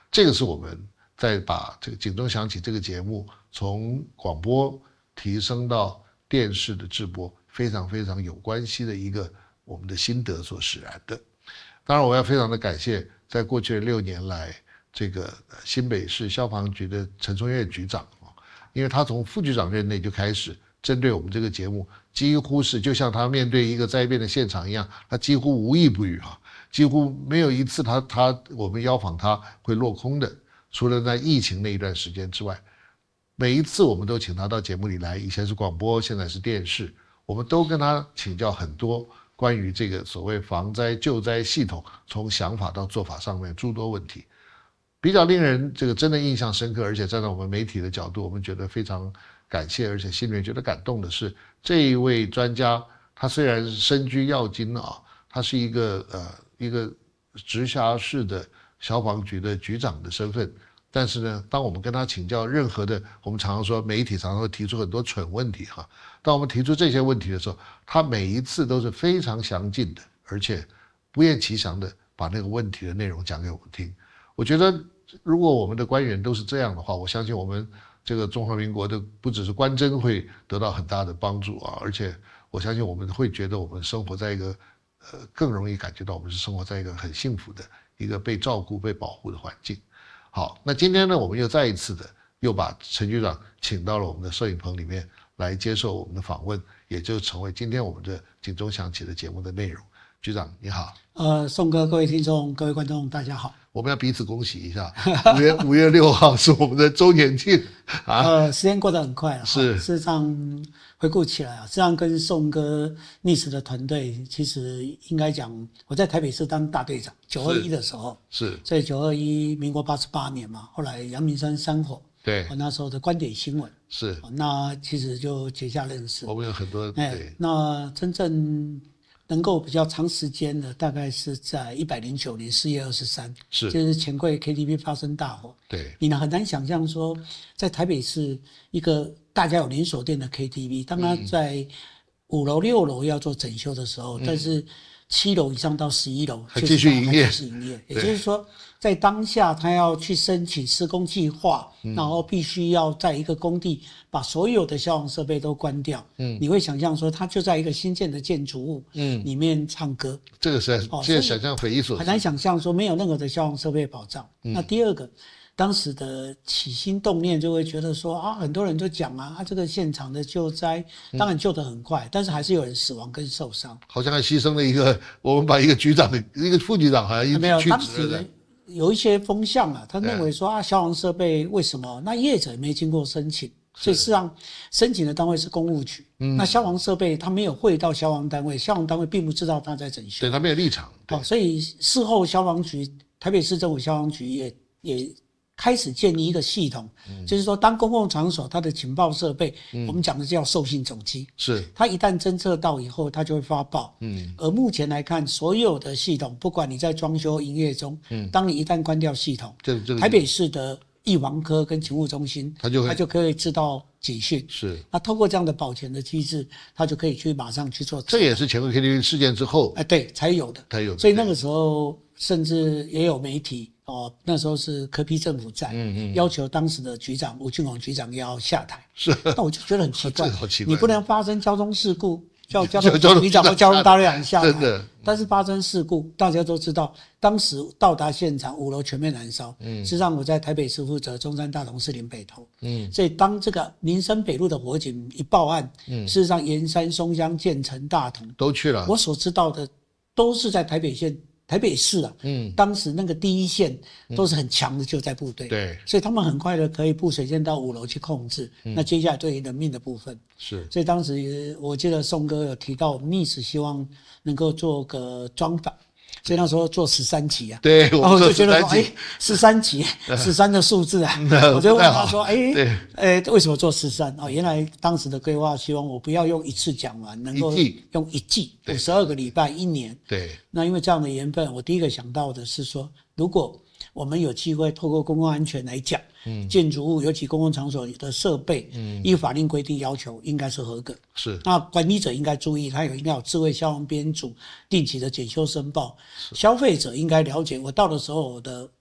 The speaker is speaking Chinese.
这个是我们在把这个警钟响起这个节目从广播提升到电视的直播非常非常有关系的一个我们的心得所使然的。当然我要非常的感谢在过去的6年来这个新北市消防局的陈松岳局长，因为他从副局长任内就开始针对我们这个节目，几乎是就像他面对一个灾变的现场一样，他几乎无一不语，几乎没有一次我们邀访他会落空的，除了在疫情那一段时间之外，每一次我们都请他到节目里来，以前是广播，现在是电视，我们都跟他请教很多关于这个所谓防灾救灾系统从想法到做法上面诸多问题。比较令人这个真的印象深刻，而且站在我们媒体的角度，我们觉得非常感谢，而且心里面觉得感动的是，这一位专家他虽然是身居要津他是一个直辖市的消防局的局长的身份，但是呢，当我们跟他请教任何的，我们常常说媒体常常会提出很多蠢问题当我们提出这些问题的时候，他每一次都是非常详尽的，而且不厌其详的把那个问题的内容讲给我们听。我觉得如果我们的官员都是这样的话，我相信我们这个中华民国的不只是官箴会得到很大的帮助而且我相信我们会觉得我们生活在一个更容易感觉到我们是生活在一个很幸福的一个被照顾被保护的环境。好，那今天呢，我们又再一次的又把陈局长请到了我们的摄影棚里面来接受我们的访问，也就成为今天我们的警钟响起的节目的内容。局长你好。 宋哥，各位听众各位观众大家好。 我们要彼此恭喜一下5月6号是我们的周年庆时间过得很快是。 事实上回顾起来实际上跟宋哥历史的团队，其实应该讲我在台北市当大队长921的时候， 是所以921民国88年嘛，后来阳明山山火， 对， 我那时候的观点新闻是， 那其实就结下认识。 我们有很多对， 那真正能够比较长时间的，大概是在109年4月23， 是， 就是钱柜 KTV 发生大火。 对， 你很难想象说，在台北市一个大家有连锁店的 KTV， 当他在5楼、6楼要做整修的时候，但是7楼以上到11楼还继续营业， 也就是说，在当下他要去申请施工计划，然后必须要在一个工地把所有的消防设备都关掉。你会想象说，他就在一个新建的建筑物里面唱歌， 这个是现在想象匪夷所思， 很难想象说没有任何的消防设备保障。那第二个，当时的起心动念就会觉得说很多人都讲这个现场的救灾当然救得很快，但是还是有人死亡跟受伤， 好像还牺牲了一个，我们把一个局长一个副局长好像没有，当时有一些风向他认为说消防设备为什么那业者也没经过申请，所以事实上申请的单位是公务局，那消防设备他没有汇到消防单位，消防单位并不知道他在整修， 对，他没有立场， 所以事后消防局台北市政府消防局也开始建立一个系统，就是说当公共场所它的警报设备，我们讲的叫受信总机， 是它一旦侦测到以后它就会发报，而目前来看所有的系统不管你在装修营业中，当你一旦关掉系统，台北市的预防科跟勤务中心它就可以知道警讯， 是那透过这样的保全的机制，它就可以去马上去做， 这也是钱柜 KTV 事件之后对才有的，所以那个时候甚至也有媒体那时候是柯 P 政府在，要求当时的局长吴俊宏局长要下台， 是， 那我就觉得很奇怪， 好奇怪， 你不能发生交通事故叫交通局长或交通大队长下台， 真的， 但是发生事故大家都知道，当时到达现场5楼全面燃烧，事实上我在台北市负责中山大同士林北投，所以当这个民生北路的火警一报案，事实上盐山松香建成大同都去了， 我所知道的都是在台北市当时那个第一线都是很强的救灾部队， 对， 所以他们很快的可以布水线到5楼去控制，那接下来对于人命的部分是， 所以当时我记得宋哥有提到，我们历史希望能够做个专访，所以那时候做13集对， 我就觉得说13集13的数字我就问他说为什么做13原来当时的规划希望我不要用一次讲完，能够用一季52个礼拜1年， 对， 那因为这样的缘分，我第一个想到的是说，如果我们有机会透过公共安全来讲，建筑物尤其公共场所的设备，依法令规定要求应该是合格， 是， 那管理者应该注意，他应该有智慧消防编组，定期的检修申报，消费者应该了解，我到的时候我的